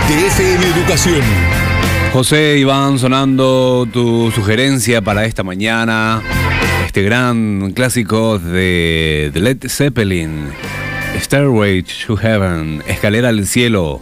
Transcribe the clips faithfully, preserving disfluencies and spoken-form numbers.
D F M Educación. José, Iván, sonando tu sugerencia para esta mañana. Este gran clásico de, de Led Zeppelin, Stairway to Heaven, Escalera al Cielo.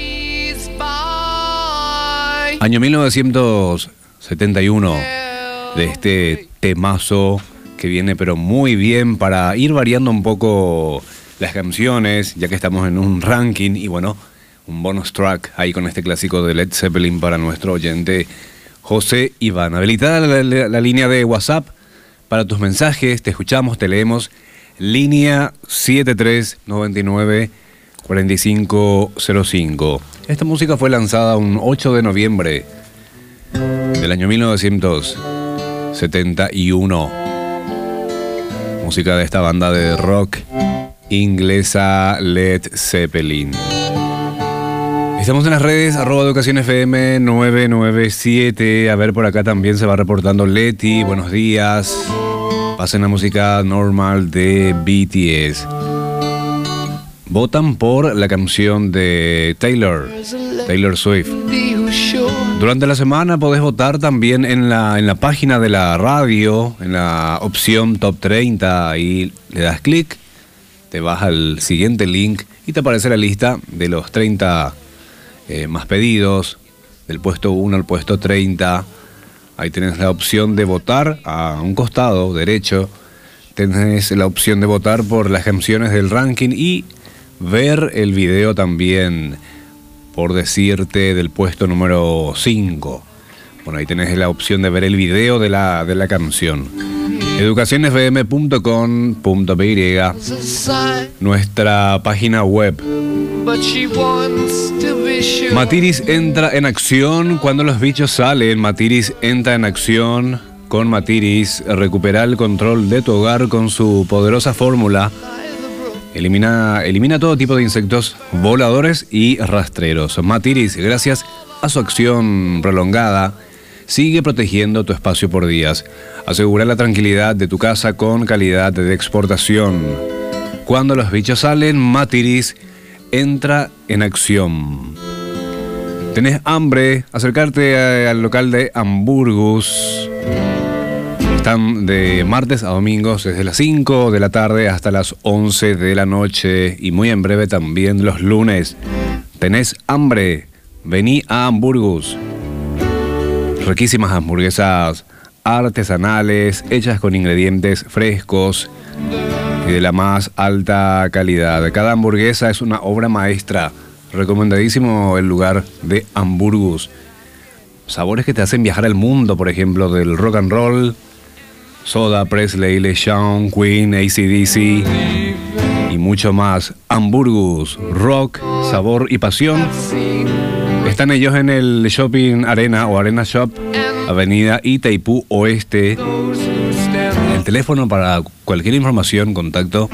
Año mil novecientos setenta y uno, de este temazo que viene pero muy bien para ir variando un poco las canciones, ya que estamos en un ranking y bueno, un bonus track ahí con este clásico de Led Zeppelin para nuestro oyente José Iván. Habilitada la, la, la línea de WhatsApp para tus mensajes, te escuchamos, te leemos. Línea siete tres nueve nueve cuatro cinco cero cinco. Esta música fue lanzada un ocho de noviembre del año mil novecientos setenta y uno. Música de esta banda de rock inglesa Led Zeppelin. Estamos en las redes, arroba Educación F M nueve nueve siete. A ver, por acá también se va reportando Leti. Buenos días. Pasen la música normal de B T S. Votan por la canción de Taylor, Taylor Swift. Durante la semana podés votar también en la, en la página de la radio, en la opción Top treinta. Ahí le das clic, te vas al siguiente link y te aparece la lista de los treinta eh, más pedidos, del puesto uno al puesto treinta. Ahí tenés la opción de votar a un costado derecho. Tenés la opción de votar por las canciones del ranking y ver el video también, por decirte, del puesto número cinco. Bueno, ahí tenés la opción de ver el video de la, de la canción. educación f m punto com punto p y, nuestra página web. Matiris entra en acción cuando los bichos salen. Matiris entra en acción con Matiris. Recupera el control de tu hogar con su poderosa fórmula. Elimina, elimina todo tipo de insectos voladores y rastreros. Matiris, gracias a su acción prolongada, sigue protegiendo tu espacio por días. Asegura la tranquilidad de tu casa con calidad de exportación. Cuando los bichos salen, Matiris entra en acción. ¿Tenés hambre? Acercarte a, al local de Hamburgus. Están de martes a domingos desde las cinco de la tarde hasta las once de la noche y muy en breve también los lunes. ¿Tenés hambre? Vení a Hamburgus. Riquísimas hamburguesas artesanales hechas con ingredientes frescos y de la más alta calidad. Cada hamburguesa es una obra maestra. Recomendadísimo el lugar de Hamburgus. Sabores que te hacen viajar al mundo, por ejemplo, del rock and roll, Soda, Presley, LeSean, Queen, A C D C y mucho más. Hamburgus, rock, sabor y pasión. Están ellos en el Shopping Arena o Arena Shop, Avenida Itaipú Oeste. El teléfono para cualquier información, contacto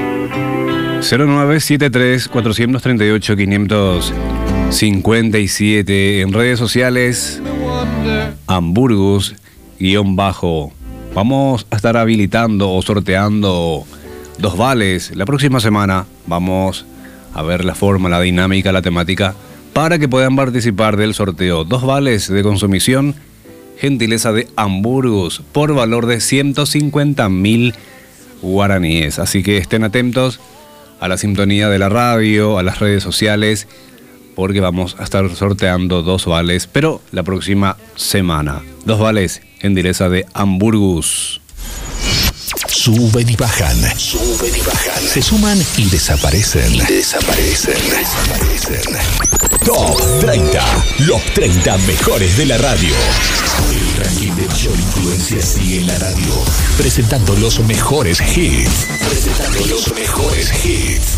cero nueve siete tres cuatro tres ocho cinco cinco siete. En redes sociales, Hamburgus guión bajo. Vamos a estar habilitando o sorteando dos vales. La próxima semana vamos a ver la forma, la dinámica, la temática para que puedan participar del sorteo. Dos vales de consumición, gentileza de Hamburgus, por valor de ciento cincuenta mil guaraníes. Así que estén atentos a la sintonía de la radio, a las redes sociales, porque vamos a estar sorteando dos vales, pero la próxima semana. Dos vales, gentileza de Hamburgus. Suben y bajan, suben y bajan. Se suman y desaparecen. Desaparecen. Desaparecen. Top treinta, los treinta mejores de la radio. El ranking de mayor influencia sigue en la radio, presentando los mejores hits. Presentando los mejores hits.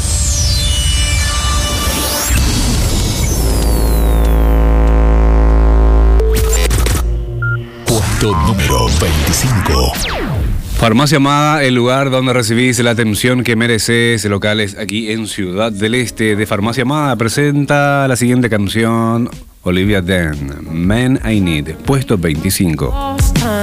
Puesto número veinticinco. Farmacia Amada, el lugar donde recibís la atención que mereces. Locales aquí en Ciudad del Este. De Farmacia Amada presenta la siguiente canción, Olivia Dean, Man I Need, puesto veinticinco.